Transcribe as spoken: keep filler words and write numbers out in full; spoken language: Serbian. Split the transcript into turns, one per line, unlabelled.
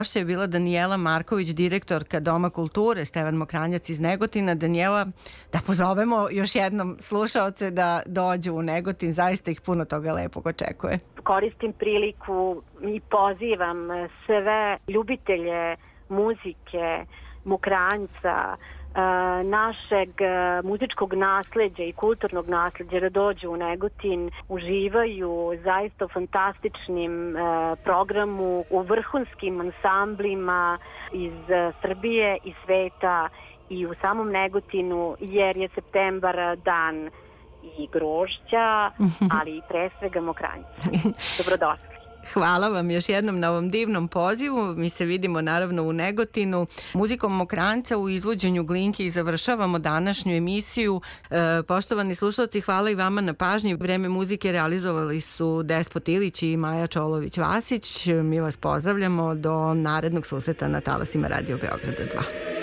Gošća je bila Danijela Marković, direktorka Doma kulture Stevan Mokranjac iz Negotina. Danijela, da pozovemo još jednom slušaoce da dođu u Negotin, zaista ih puno toga lepog očekuje.
Koristim priliku i pozivam sve ljubitelje muzike, Mokranjca, našeg muzičkog nasleđa i kulturnog nasleđa da dođu u Negotin, uživaju zaista u fantastičnim programu, u vrhunskim ansamblima iz Srbije i sveta i u samom Negotinu, jer je septembar dan i grožđa, ali i pre svega Mokranjca. Dobrodošli.
Hvala vam još jednom na ovom divnom pozivu. Mi se vidimo naravno u Negotinu. Muzikom Mokranjca u izvođenju Glinke i završavamo današnju emisiju. E, poštovani slušalci, hvala i vama na pažnji. Vreme muzike realizovali su Despot Ilić i Maja Čolović-Vasić. Mi vas pozdravljamo do narednog susreta na talasima Radio Beograda dva.